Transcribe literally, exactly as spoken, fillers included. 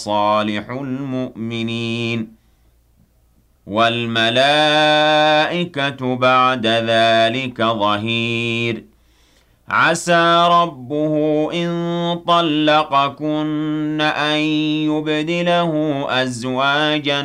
صالح المؤمنين والملائكة بعد ذلك ظهير عسى ربه إن طلقكن أن يبدله أزواجا